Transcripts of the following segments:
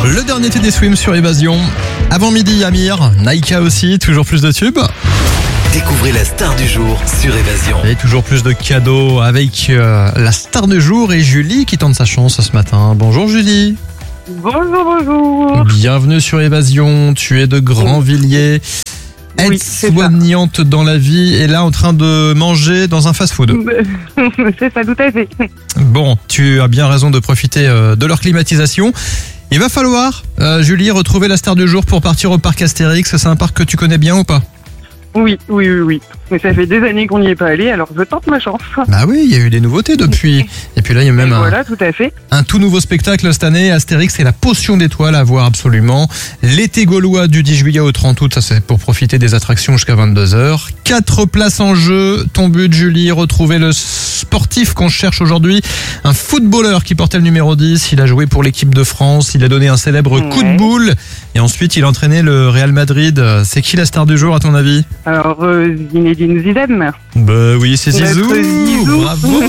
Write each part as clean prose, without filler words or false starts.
Le dernier Teddy Swim sur Évasion. Avant midi, Amir, Naïka aussi, toujours plus de tubes. Découvrez la star du jour sur Évasion. Et toujours plus de cadeaux avec la star du jour et Julie qui tente sa chance ce matin. Bonjour Julie. Bonjour. Bienvenue sur Évasion, tu es de Grandvilliers. Oui, c'est Aide-soignante dans la vie et là en train de manger dans un fast-food. C'est ça, tout à fait. Bon, tu as bien raison de profiter de leur climatisation. Il va falloir, Julie, retrouver la star du jour pour partir au parc Astérix. C'est un parc que tu connais bien ou pas ? Oui. Mais ça fait des années qu'on n'y est pas allé, alors je tente ma chance. Bah oui, il y a eu des nouveautés depuis. Et puis là, il y a même Voilà, tout à fait. un tout nouveau spectacle cette année. Astérix et la potion d'étoiles à voir absolument. L'été gaulois du 10 juillet au 30 août, ça c'est pour profiter des attractions jusqu'à 22h. 4 places en jeu. Ton but, Julie, retrouver le sportif qu'on cherche aujourd'hui. Un footballeur qui portait le numéro 10. Il a joué pour l'équipe de France. Il a donné un célèbre coup de boule. Et ensuite, il a entraîné le Real Madrid. C'est qui la star du jour à ton avis ? Alors, Zinedine Zidane. Bah oui, c'est Zizou. Notre Zizou. Bravo.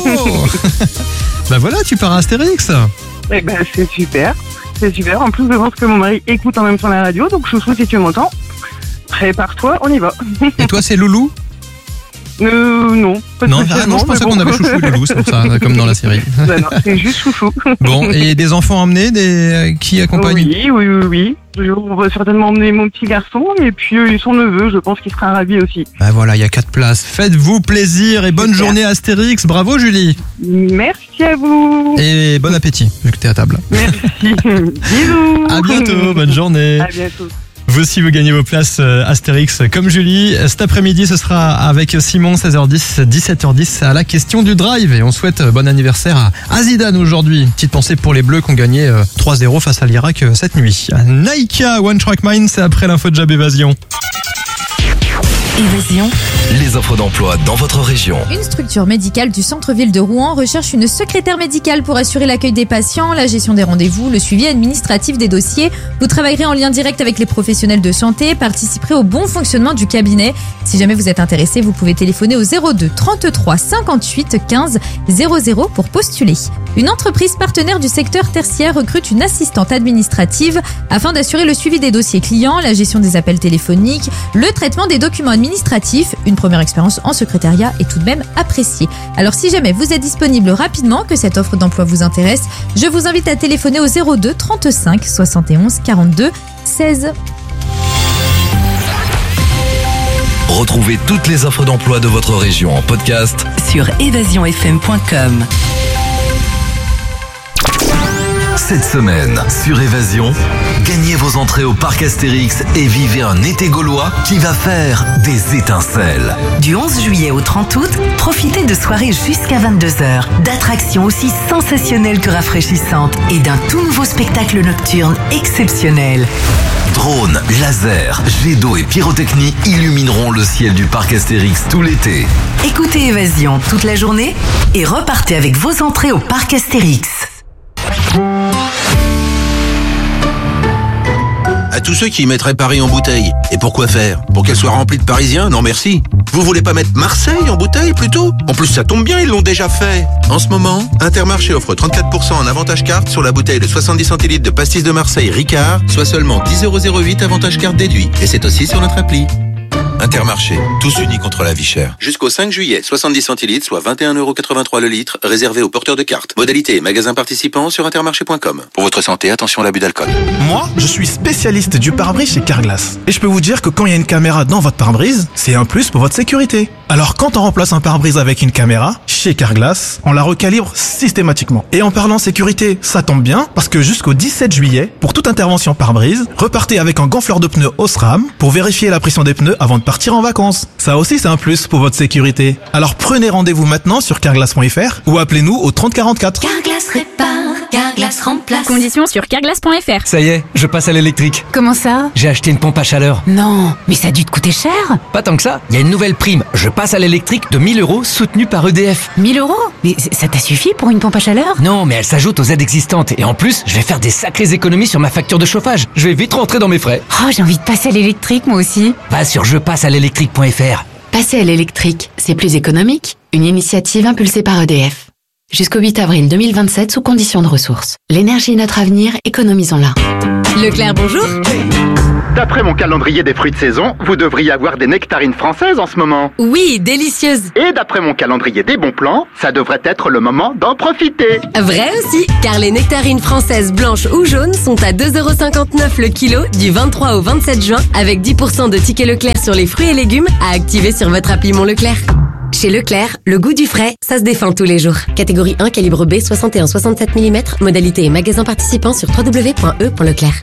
Bah voilà, tu pars à Astérix. Eh ben, c'est super. En plus, je pense que mon mari écoute en même temps la radio, donc chouchou, si tu m'entends, prépare-toi, on y va. Et toi, c'est Loulou ? Non, pas Non, spécialement, je pensais mais qu'on bon. avait Chouchou et Loulou, c'est pour ça, comme dans la série. Bah non, c'est juste chouchou. Bon, et des enfants emmenés, qui accompagnent ? Oui. On va certainement emmener mon petit garçon et puis son neveu, je pense qu'il sera ravi aussi. Bah voilà, il y a 4 places. Faites-vous plaisir et bonne Super. journée à Astérix. Bravo Julie. Merci à vous. Et bon appétit, vu que t'es à table. Merci. Bisous. À bientôt, bonne journée. À bientôt. Vous aussi, vous gagnez vos places Astérix comme Julie. Cet après-midi, ce sera avec Simon, 16h10, 17h10, à la question du drive. Et on souhaite bon anniversaire à Zidane aujourd'hui. Petite pensée pour les Bleus qui ont gagné 3-0 face à l'Irak cette nuit. Naïka, One Track Mind, c'est après l'info de Jab Évasion. Évasion. Les offres d'emploi dans votre région. Une structure médicale du centre-ville de Rouen recherche une secrétaire médicale pour assurer l'accueil des patients, la gestion des rendez-vous, le suivi administratif des dossiers. Vous travaillerez en lien direct avec les professionnels de santé, participerez au bon fonctionnement du cabinet. Si jamais vous êtes intéressé, vous pouvez téléphoner au 02 33 58 15 00 pour postuler. Une entreprise partenaire du secteur tertiaire recrute une assistante administrative afin d'assurer le suivi des dossiers clients, la gestion des appels téléphoniques, le traitement des documents administratifs. Une première expérience en secrétariat est tout de même appréciée. Alors si jamais vous êtes disponible rapidement, que cette offre d'emploi vous intéresse, je vous invite à téléphoner au 02 35 71 42 16. Retrouvez toutes les offres d'emploi de votre région en podcast sur évasionfm.com. cette semaine sur Évasion. Gagnez vos entrées au parc Astérix et vivez un été gaulois qui va faire des étincelles. Du 11 juillet au 30 août, profitez de soirées jusqu'à 22h, d'attractions aussi sensationnelles que rafraîchissantes et d'un tout nouveau spectacle nocturne exceptionnel. Drones, lasers, jets d'eau et pyrotechnie illumineront le ciel du parc Astérix tout l'été. Écoutez Évasion toute la journée et repartez avec vos entrées au parc Astérix. À tous ceux qui mettraient Paris en bouteille. Et pourquoi faire? Pour qu'elle soit remplie de Parisiens? Non merci. Vous voulez pas mettre Marseille en bouteille plutôt? En plus ça tombe bien, ils l'ont déjà fait. En ce moment, Intermarché offre 34% en avantage carte sur la bouteille de 70 centilitres de pastis de Marseille Ricard, soit seulement 10,08 € avantage carte déduit. Et c'est aussi sur notre appli. Intermarché, tous unis contre la vie chère. Jusqu'au 5 juillet, 70 centilitres, soit 21,83 € le litre, réservé aux porteurs de cartes. Modalité et magasins participants sur intermarché.com. Pour votre santé, attention à l'abus d'alcool. Moi, je suis spécialiste du pare-brise chez Carglass. Et je peux vous dire que quand il y a une caméra dans votre pare-brise, c'est un plus pour votre sécurité. Alors quand on remplace un pare-brise avec une caméra, chez Carglass, on la recalibre systématiquement. Et en parlant sécurité, ça tombe bien, parce que jusqu'au 17 juillet, pour toute intervention pare-brise, repartez avec un gonfleur de pneus Osram pour vérifier la pression des pneus avant de partir en vacances. Ça aussi, c'est un plus pour votre sécurité. Alors prenez rendez-vous maintenant sur carglass.fr ou appelez-nous au 3044. Carglass répare, Carglass remplace. Conditions sur carglass.fr. Ça y est, je passe à l'électrique. Comment ça? J'ai acheté une pompe à chaleur. Non, mais ça a dû te coûter cher. Pas tant que ça, il y a une nouvelle prime. Je passe à l'électrique de 1000 € soutenue par EDF. 1000 €? Mais ça t'a suffi pour une pompe à chaleur? Non, mais elle s'ajoute aux aides existantes. Et en plus, je vais faire des sacrées économies sur ma facture de chauffage. Je vais vite rentrer dans mes frais. Oh, j'ai envie de passer à l'électrique moi aussi. Va sur jepassealélectrique.fr. Passer à l'électrique, c'est plus économique. Une initiative impulsée par EDF. Jusqu'au 8 avril 2027 sous conditions de ressources. L'énergie est notre avenir, économisons-la. Leclerc, bonjour. D'après mon calendrier des fruits de saison, vous devriez avoir des nectarines françaises en ce moment. Oui, délicieuses. Et d'après mon calendrier des bons plans, ça devrait être le moment d'en profiter. Vrai aussi, car les nectarines françaises blanches ou jaunes sont à 2,59€ le kilo du 23 au 27 juin avec 10% de tickets Leclerc sur les fruits et légumes à activer sur votre appli Mon Leclerc. Chez Leclerc, le goût du frais, ça se défend tous les jours. Catégorie 1, calibre B, 61-67 mm. Modalité et magasin participant sur www.e.leclerc.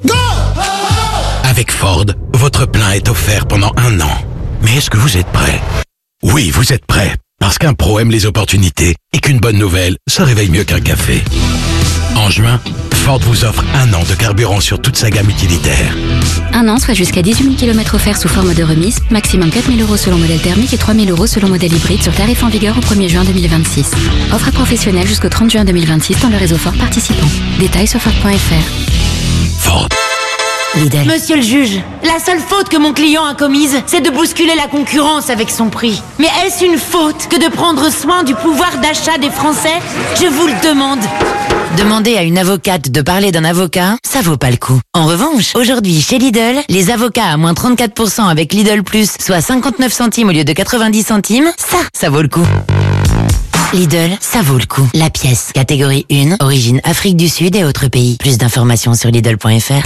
Avec Ford, votre plein est offert pendant 1 an. Mais est-ce que vous êtes prêt? Oui, vous êtes prêt. Parce qu'un pro aime les opportunités et qu'une bonne nouvelle, ça réveille mieux qu'un café. En juin, Ford vous offre 1 an de carburant sur toute sa gamme utilitaire. 1 an, soit jusqu'à 18 000 km offerts sous forme de remise, maximum 4 000 € selon modèle thermique et 3 000 € selon modèle hybride sur tarif en vigueur au 1er juin 2026. Offre à professionnels jusqu'au 30 juin 2026 dans le réseau Ford participant. Détails sur Ford.fr. Ford. Lidl. Monsieur le juge, la seule faute que mon client a commise, c'est de bousculer la concurrence avec son prix. Mais est-ce une faute que de prendre soin du pouvoir d'achat des Français? Je vous le demande. Demander à une avocate de parler d'un avocat, ça vaut pas le coup. En revanche, aujourd'hui, chez Lidl, les avocats à moins 34% avec Lidl Plus, soit 59 centimes au lieu de 90 centimes, ça vaut le coup. Lidl, ça vaut le coup. La pièce, catégorie 1, origine Afrique du Sud et autres pays. Plus d'informations sur Lidl.fr.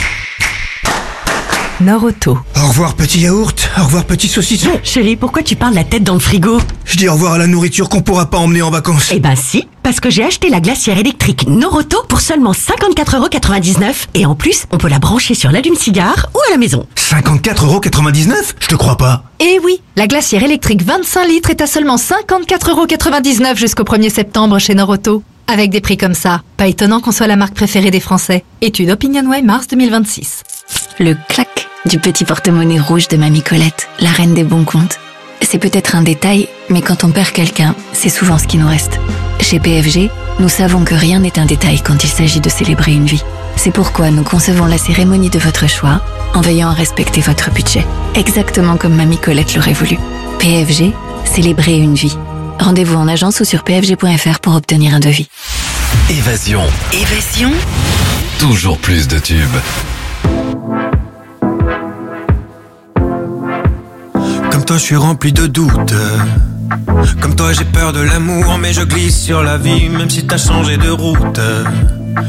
Nord-Auto. Au revoir petit yaourt, au revoir petit saucisson. Chérie, pourquoi tu parles la tête dans le frigo? Je dis au revoir à la nourriture qu'on pourra pas emmener en vacances. Eh ben si, parce que j'ai acheté la glacière électrique Nord-Auto pour seulement 54,99 €. Et en plus, on peut la brancher sur l'allume-cigare ou à la maison. 54,99 €? Je te crois pas. Eh oui, la glacière électrique 25 litres est à seulement 54,99 € jusqu'au 1er septembre chez Nord-Auto. Avec des prix comme ça, pas étonnant qu'on soit la marque préférée des Français. Étude OpinionWay mars 2026. Le clac du petit porte-monnaie rouge de Mamie Colette, la reine des bons comptes. C'est peut-être un détail, mais quand on perd quelqu'un, c'est souvent ce qui nous reste. Chez PFG, nous savons que rien n'est un détail quand il s'agit de célébrer une vie. C'est pourquoi nous concevons la cérémonie de votre choix en veillant à respecter votre budget, exactement comme Mamie Colette l'aurait voulu. PFG, célébrer une vie. Rendez-vous en agence ou sur pfg.fr pour obtenir un devis. Évasion. Évasion. Toujours plus de tubes. Comme toi, je suis rempli de doutes. Comme toi, j'ai peur de l'amour, mais je glisse sur la vie, même si t'as changé de route.